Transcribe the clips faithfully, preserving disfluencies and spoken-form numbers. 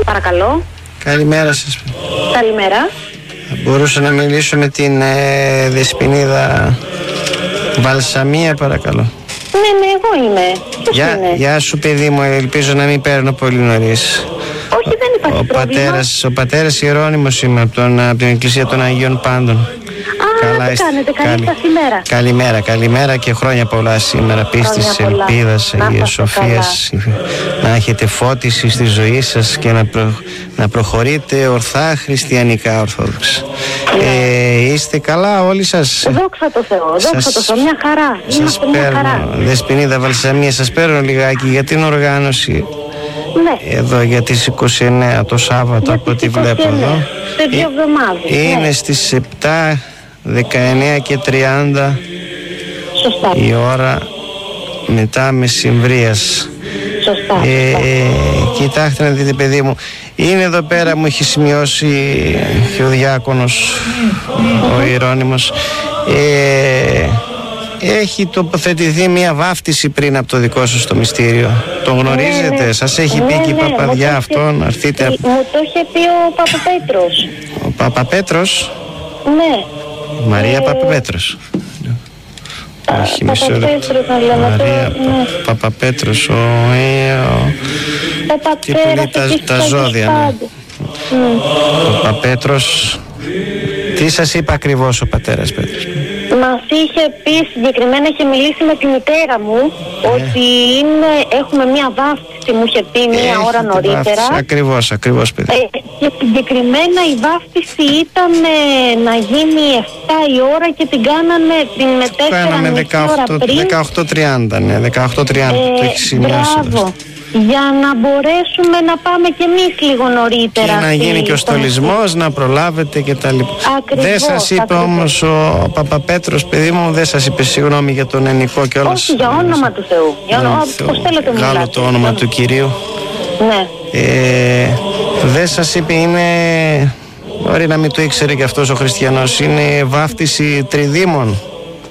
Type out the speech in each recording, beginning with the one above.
Παρακαλώ. Καλημέρα σας. Καλημέρα. Θα μπορούσα να μιλήσω με την ε, Δεσποινίδα Βαλσαμία, παρακαλώ? Ναι, ναι, εγώ είμαι. Ποιος Γεια, είναι? γεια σου, παιδί μου, ελπίζω να μην παίρνω πολύ νωρίς. Όχι, δεν υπάρχει Ο πρόβλημα. πατέρας, ο πατέρας Ιερώνυμος είμαι από, τον, από την Εκκλησία των Αγίων Πάντων. Α, τι είστε. κάνετε, καλή Καλη- σας ημέρα. Καλημέρα, καλημέρα και χρόνια πολλά σήμερα. Πίστης, πολλά. ελπίδας, Να Αγίας είστε Σοφίας. Να έχετε φώτιση στη ζωή σας και να, προ- να προχωρείτε ορθά χριστιανικά ορθόδοξα. Ε, είστε καλά όλοι σας? Δόξα τω Θεώ, δόξα Σας- τω Θεώ, μια χαρά. Σας Είμαστε μια χαρά. παίρνω, Δεσποινίδα Βαλσαμία, σας παίρνω λιγάκι για την οργάνωση Ναι. εδώ για τις είκοσι εννέα το Σάββατο, Για από τις ό,τι βλέπω είκοσι εννέα, εδώ. σε δύο Ε, εβδομάδες. Είναι Ναι. στις επτά, δεκαεννέα και τριάντα Σωστά. η ώρα μετά μεσημβρίας. Σωστά. Ε, σωστά. ε, κοιτάξτε να δείτε, παιδί μου, είναι εδώ πέρα, μου έχει σημειώσει και ο διάκονος, ο Ιερώνυμος. Ε, έχει τοποθετηθεί μια βάφτιση πριν από το δικό σας το μυστήριο. Τον γνωρίζετε? Ναι, ναι. Σας έχει πει Ναι, και η ναι, μου παπαδιά το είχε- αυτό να έρθετε? Μου το είχε πει ο Παπαπέτρος. Ο Παπαπέτρος, Ναι. Μαρία Ε, Παπαπέτρος. Όχι, μισό λεπτό. Παπαπέτρος να λέμε Μαρία τώρα. Ναι. Πα- Παπαπέτρος, ο, ε, ο, τι που λέει, Παπαπέρας, τα- εκεί τα στους ζώδια, ναι. πάντες. Μμ. ο Παπαπέτρος. Τι σας είπε ακριβώς ο πατέρας Πέτρος? Μας είχε πει συγκεκριμένα, είχε μιλήσει με τη μητέρα μου ότι είναι, έχουμε μία βάφτιση, μου είχε πει μία Έχει ώρα την νωρίτερα. βάφτιση. Ακριβώς, ακριβώς, παιδί. Ε, και συγκεκριμένα η βάφτιση ήταν ε, να γίνει εφτά η ώρα και την κάνανε την με τέσσερα Κάναμε μισή ώρα πριν. δεκαοκτώ τριάντα, ναι, δεκαοκτώ τριάντα, το έχει σημειώσει. μπράβο. Για να μπορέσουμε να πάμε κι εμείς λίγο νωρίτερα. Και να στη- γίνει και ο στο- στολισμός, να προλάβετε και τα λοιπά. Ακριβώς, Δεν σας είπε ακριβώς. όμως ο Παπαπέτρος, παιδί μου, δεν σας είπε συγγνώμη για τον ενικό κιόλας? Όχι, για όνομα του Θεού. Για όνομα, πώς θέλετε μου Γάλλο μιλάτε. το όνομα του Κυρίου. Ναι. Ε, δεν σας είπε, είναι... Μπορεί να μην το ήξερε κι αυτός ο χριστιανός. Είναι βάφτιση τριδήμων.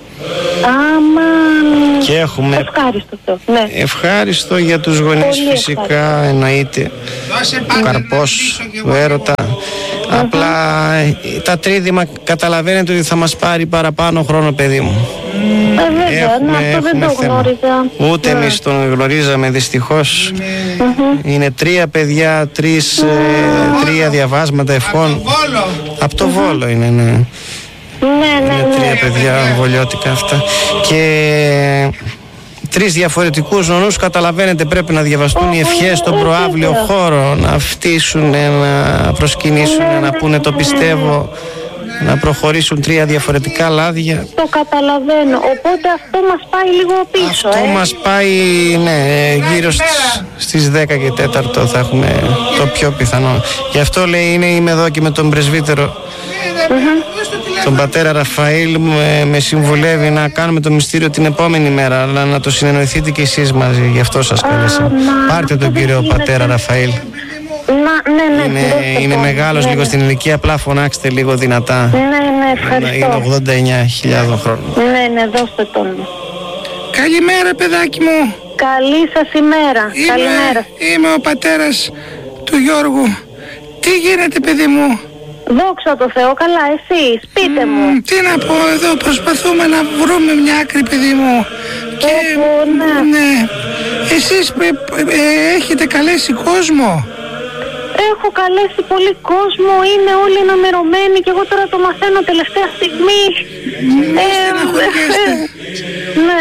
Αμάν. Και έχουμε... Ευχάριστο αυτό. Ναι. Ευχάριστο για τους γονείς, Πολύ φυσικά, εννοείται. Ο καρπός του έρωτα. Απλά ε, τα τρίδημα καταλαβαίνετε ότι θα μας πάρει παραπάνω χρόνο, παιδί μου. Ε, βέβαια, ναι, αυτό δεν το θέμα. γνώριζα. Ούτε Ναι. εμείς τον γνωρίζαμε, δυστυχώς. Είναι τρία παιδιά, τρεις, ε, τρία διαβάσματα ευχών. Από το Βόλο είναι, ναι. Ναι, ναι, Είναι τρία ναι. παιδιά βολιώτικα αυτά. Και τρεις διαφορετικούς νονούς, καταλαβαίνετε, πρέπει να διαβαστούν οι ευχές στον προάβλιο χώρο, να φτύσουν, να προσκυνήσουν, να πούνε το πιστεύω, να προχωρήσουν τρία διαφορετικά λάδια. Το καταλαβαίνω. Οπότε αυτό μας πάει λίγο πίσω, Αυτό ε. μας πάει, ναι, γύρω στις, στις δέκα και τέταρτο θα έχουμε το πιο πιθανό. Γι' αυτό λέει, είναι, είμαι εδώ και με τον πρεσβύτερο, τον πατέρα Ραφαήλ, με, με συμβουλεύει να κάνουμε το μυστήριο την επόμενη μέρα, αλλά να το συνεννοηθείτε και εσείς μαζί, γι' αυτό σας καλέσαμε. μα, Πάρτε αυτό τον δεν κύριο γίνεται. πατέρα Ραφαήλ. Να, ναι, ναι. Είναι, δώστε είναι το. μεγάλος Ναι, λίγο ναι. στην ηλικία, απλά φωνάξτε λίγο δυνατά. Ναι, ναι, Είναι ευχαριστώ. ογδόντα εννιά χιλιάδων χρόνων. Ναι, ναι, δώστε τον. Καλημέρα, παιδάκι μου. Καλή σας ημέρα. Είμαι, Καλημέρα. είμαι ο πατέρας του Γιώργου. Τι γίνεται, παιδί μου? Δόξα τω Θεώ, καλά, εσείς, πείτε μου. Μ, τι να πω, εδώ προσπαθούμε να βρούμε μια άκρη, παιδί μου. Και, Όπου, ναι. ναι. Εσείς ε, ε, έχετε καλέσει κόσμο? Έχω καλέσει πολύ κόσμο, είναι όλοι ενημερωμένοι και εγώ τώρα το μαθαίνω τελευταία στιγμή. Μην στεναχωριέστε. Ναι.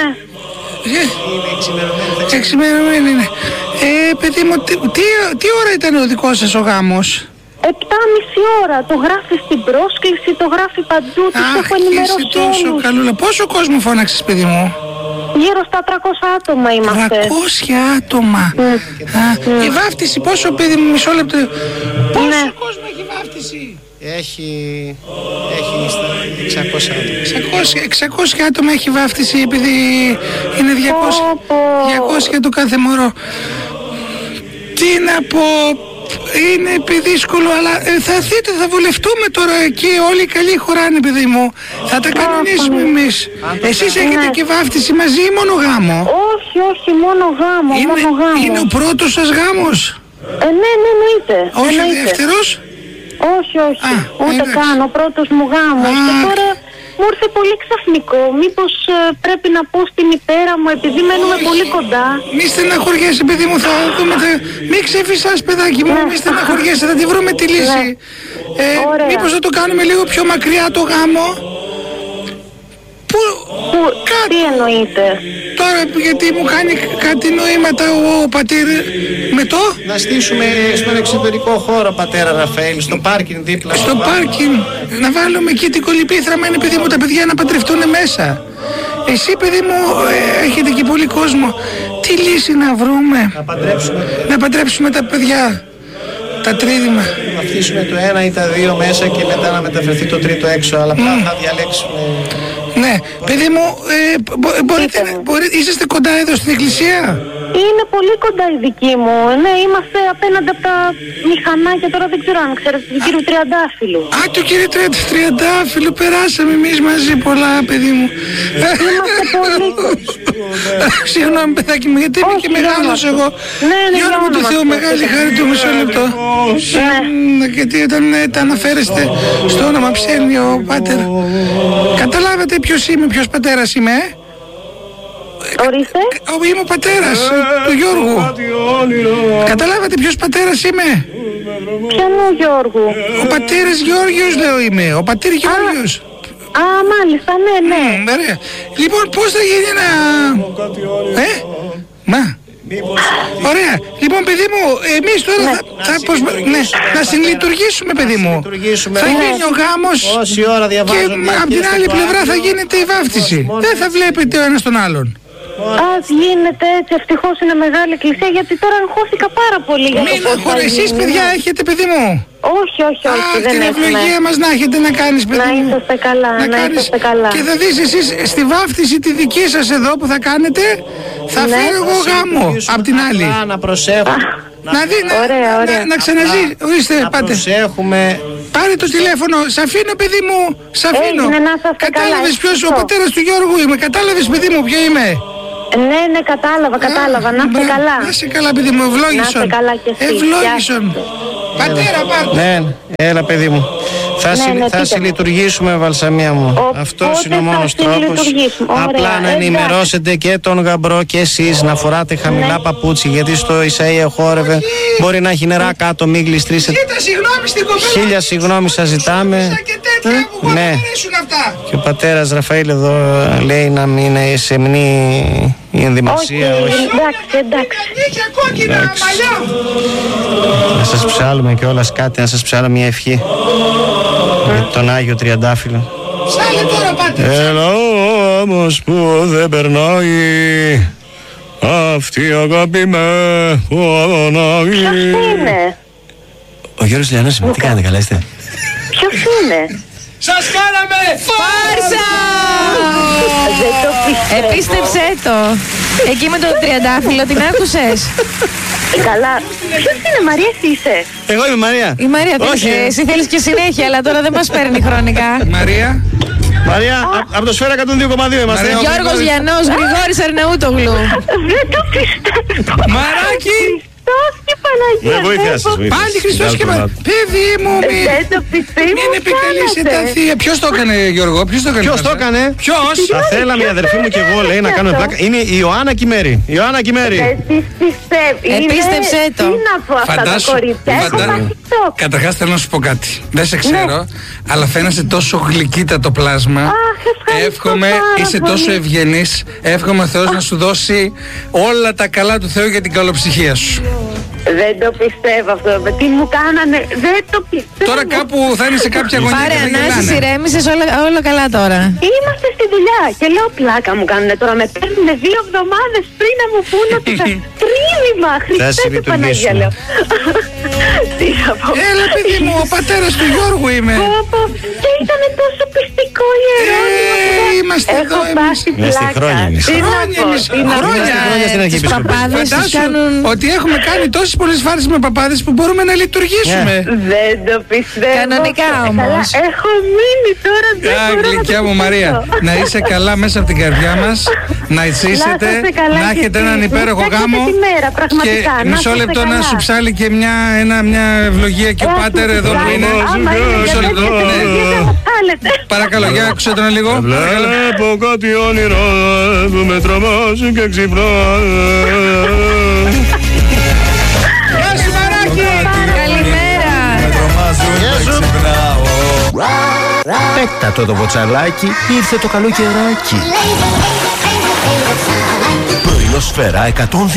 Ε, Εξημερωμένη είναι. Ε, παιδί μου, τι, τι, τι ώρα ήταν ο δικός σας ο γάμος? Επτά μισή ώρα. Το γράφει στην πρόσκληση, το γράφει παντού, τους έχω Αχ, και εσύ ενημερώσει τόσο όλους. καλούλα. Πόσο κόσμο φώναξες, παιδί μου? Γύρω στα τριακόσια άτομα είμαστε. τριακόσια άτομα. Α, η βάφτιση πόσο, παιδί μου, μισό λεπτό. Πόσο Ναι. κόσμο έχει βάφτιση? Έχει, έχει στα εξακόσια άτομα. εξακόσια, εξακόσια άτομα έχει βάφτιση, επειδή είναι διακόσια, Πω, πω. διακόσια το κάθε μωρό. Τι να πω, είναι δύσκολο, αλλά ε, θα δείτε, θα βολευτούμε τώρα εκεί, όλοι οι καλοί χωράνε, παιδί μου. Θα τα κανονίσουμε εμείς. Εσείς έχετε και βάφτιση μαζί ή μόνο γάμο? Όχι, όχι, μόνο γάμο, Είναι, μόνο γάμο. είναι ο πρώτος σας γάμος? Ε, ναι, ναι, εννοείται. Όχι εννοείται. δεύτερος. Όχι, όχι. Α, Ούτε εντάξει. καν. Ο πρώτος μου γάμος. Α. Και τώρα μου ήρθε πολύ ξαφνικό. Μήπως ε, πρέπει να πω στη μητέρα μου, επειδή μένουμε πολύ κοντά. Μη στεναχωριέσαι, παιδί μου, θα δούμε. Θα... Μη ξεφυσάς, παιδάκι μου, μη στεναχωριέσαι, θα τη βρούμε τη λύση. Ε, Ωραία. μήπως θα το κάνουμε λίγο πιο μακριά το γάμο. Που... Που, Κάτι. τι εννοείται? Τώρα, γιατί μου κάνει κάτι νοήματα ο, ο πατήρ με το... Να στήσουμε στον εξωτερικό χώρο, πατέρα Ραφαήλ, στο πάρκινγκ δίπλα. Στο πάρκινγκ, να βάλουμε εκεί την κολυπήθρα, μένει παιδί μου τα παιδιά να παντρευτούν μέσα. Εσύ παιδί μου ε, έχετε και πολύ κόσμο. Τι λύση να βρούμε? Να παντρέψουμε, Να παντρέψουμε τα παιδιά. Τα τρίδημα. να αφήσουμε το ένα ή τα δύο μέσα και μετά να μεταφερθεί το τρίτο έξω. Αλλά mm. θα διαλέξουμε. Ναι, παιδί μου, ε, μπο, μπορείτε, Πείτε μου. μπορείτε, είσαστε κοντά εδώ στην εκκλησία? Είναι πολύ κοντά η δική μου. Ναι, είμαστε απέναντι από τα μηχανάκια. Τώρα δεν ξέρω αν ξέρετε του κύριου Τριαντάφυλλου. Α, το κύριε Τριάντα- Τριαντάφυλλο, περάσαμε εμείς μαζί πολλά, παιδί μου. Είμαστε πολύ Συγγνώμη, παιδάκι μου, γιατί είμαι Όχι, και μεγάλος για εγώ. Ναι, ναι, Για για όνομα του όνομα Θεού, του. μεγάλη χάρη του, μισό λεπτό. Μ, Γιατί όταν ε, τα αναφέρεστε στο όνομα ψέλνει ο πάτερ. Καταλάβατε ποιος είμαι, ποιος πατέρας είμαι, ε? Ορίστε. Ο- Είμαι ο πατέρας ε, του Γιώργου. Καταλάβατε ποιος πατέρας είμαι? Ποιανού Γιώργου? Ο πατέρας Γιώργιος λέω είμαι. Ο πατήρ Γιώργιος. Α, μάλιστα, ναι, ναι. Μ, ωραία. Λοιπόν, πώς θα γίνει να... Ε? Μα. Ωραία. Λοιπόν, παιδί μου, εμείς τώρα θα, θα προσπα... ναι, να συνλειτουργήσουμε, παιδί μου. Λειτουργήσουμε. Θα γίνει ο γάμος Όση ώρα και διαβάζουμε. απ' την άλλη πλευρά θα γίνεται η βάφτιση. Δεν θα βλέπετε ο ένας τον άλλον. Ας γίνεται έτσι, ευτυχώς είναι μεγάλη εκκλησία, γιατί τώρα αγχώθηκα πάρα πολύ για το Μην πώς θα αγχωρε, εσείς γίνει. παιδιά έχετε, παιδί μου. Όχι, όχι, όχι, Αχ, δεν την έχουμε. ευλογία μας να έχετε να κάνεις, παιδί Να μου. είσαστε καλά, να κάνεις. είσαστε καλά. Και θα δεις εσείς στη βάφτιση τη δική σας εδώ που θα κάνετε, θα Ναι. φέρω εγώ γάμο απ' την άλλη. Α, να προσέχουμε. Να δει, να, Ωραία, να- ωραία. να, να ξαναζεί. Ορίστε, Να πάτε. προσέχουμε. Πάρε το τηλέφωνο. Σ' αφήνω, παιδί μου. Σ' αφήνω. Έγινε, να είσαστε καλά, Κατάλαβες ποιος ο ευχαριστώ. πατέρας του Γιώργου είμαι. Κατάλαβες, παιδί μου, ποιο είμαι. Ναι, ναι, κατάλαβα, κατάλαβα. Να είστε Μπρα- καλά. Να είσαι καλά, παιδί μου. Ευλόγησον. Να είστε καλά κι εσείς. Ευλόγησον. Πατέρα, πάρτε. Ναι, έλα παιδί μου. Θα, Ναι, συ, ναι, θα πείτε μου. συλλειτουργήσουμε, Βαλσαμία μου. Οπότε Αυτός είναι ο θα μόνος τρόπος. συλλειτουργήσουμε. Ωραία, Απλά να εντάξει. ενημερώσετε και τον γαμπρό και εσείς να φοράτε χαμηλά Ναι. παπούτσι. Γιατί στο Ισαΐα χόρευε. Μπορεί να έχει νερά κάτω, μην γλιστρήσετε. Κοίτα, συγγνώμη στην κοπέλα. Χίλια συγγνώμη σας ζητάμε. Και τέτοια που Ναι. μου αρέσουν αυτά. Και ο πατέρας Ραφαήλ εδώ λέει να μην είναι σεμνή η Όχι, ενδυμασία. Όχι. εντάξει, εντάξει. Είχε κόκκινα Εντάξει. μαλλιά. Να σας ψάλουμε κιόλας κάτι, να σας ψάλω μια ευχή. Για τον Άγιο Τριαντάφυλλο. Ψάλε τώρα, πάτε. Έλα όμως που δεν περνάει αυτή η αγάπη με πονάει. Ποιος είναι? Ο Γιώργος Λιανός είμαι, τι κάνετε, καλά είστε? Ποιος είναι? Σας κάναμε Φάρσα! Δεν το πιστεύω. Επίστεψέ το. Εκεί με τον τριαντάφυλλο την άκουσες? Καλά. Ποιος είναι, Μαρία, εσύ είσαι? Εγώ είμαι Μαρία. Η Μαρία δεν Όχι, είσαι. ε. Εσύ θέλεις και συνέχεια, αλλά τώρα δεν μας παίρνει χρονικά. Μαρία. Μαρία, α- από το Σφαίρα εκατόν δύο κόμμα δύο είμαστε. Μαρία, Γιώργος Λιανός, Γρηγόρης Αρναούτογλου. Δεν το πιστεύω. Μαράκι. Χριστός και Παναγία. Με βοήθεια δεν σας, το- βοήθεια. Πάλι Χριστός και Μαρία. Παιδί μου, μη. Δεν το πιστεύω. Μην επικαλείσαι τα θεία. Ποιος το έκανε, Γιώργο, ποιος το έκανε? Ποιος το Φάρσα? έκανε? Ποιος? Θα θέλαμε η αδερφή μου και εγώ, λέει, να κάνουμε πλάκα. Είναι η Ιωάννα Κιμέρη. Η Ιωάννα Κιμέρη. Δεν τις πιστεύω. Είναι- Επίστεψέ το. Τι να πω αυτά τα Φαντάσου, κορίτσια. Έχω φαντα- τα TikTok. Καταρχάς θέλω να σου πω κάτι. Δεν σε ξέρω, αλλά φαίνεσαι τόσο γλυκύτατο πλάσμα. ευχαριστώ Εύχομαι, πάρα είσαι πολύ. τόσο ευγενής. Εύχομαι ο Θεός να σου δώσει όλα τα καλά του Θεού για την καλοψυχία σου. Δεν το πιστεύω αυτό. Τι μου κάνανε. Δεν το πιστεύω. Τώρα κάπου θα είναι σε κάποια γωνία Πάρε και θα ανάσεις, γελάνε. ηρέμησες, όλα, όλα καλά τώρα. Είμαστε στη δουλειά και λέω πλάκα μου κάνουνε τώρα. Με παίρνουνε δύο εβδομάδες πριν να μου πούνε ότι θα τρίμημα. Χριστέ και Παναγία λέω. Τι θα πω. Έλα παιδί μου, ο πατέρας του Γιώργου είμαι. Πω, πω. Και ήταν τόσο πιστικό Ε, είμαστε εδώ εμείς. Είμαστε χρόνια εμείς. Χρόνια εμείς. Χρόνια στην αρχή. Τους παπάδες τους Φαντάσου κάνουν... ότι έχουμε κάνει τόσες πολλές φάρες με παπάδες που μπορούμε να λειτουργήσουμε. Δεν το πιστεύω. Κανονικά Καλά, όμως. έχω μείνει τώρα. Δεν Α, μπορώ να γλυκιά το μου πιστέψω. Μαρία, να είσαι καλά μέσα από την καρδιά μας, να ζήσετε, Να είστε καλά να κι έχετε εσείς. έναν υπέροχο Να γάμο φτιάξετε τη μέρα, πραγματικά. και Να μισό είστε λεπτό να καλά. σου ψάλει και μια, ένα, μια ευλογία και ο Έχει πάτερ εδώ που ψάλει. είναι. Άμα είναι Μισό για λεπτό, τέτοια ναι. ευλογία, θα μου ψάλετε. Παρακαλώ, για άκουσε τον λίγο. Παρακαλώ. Βλέπω κάτι όνειρο που με τρομάζει και ξυπνά. Γεια σου Μαράκι! Καλημέρα. Πέκτατο το βοτσαλάκι, ήρθε το καλό καιράκι. Πρωινό Σφαίρα εκατόν δύο.